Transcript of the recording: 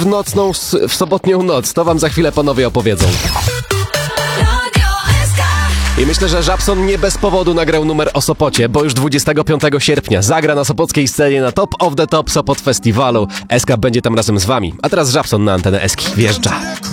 w sobotnią noc. To wam za chwilę panowie opowiedzą. I myślę, że Żabson nie bez powodu nagrał numer o Sopocie, bo już 25 sierpnia zagra na sopockiej scenie na Top of the Top Sopot Festiwalu. SK będzie tam razem z wami. A teraz Żabson na antenę Eski. Wjeżdża.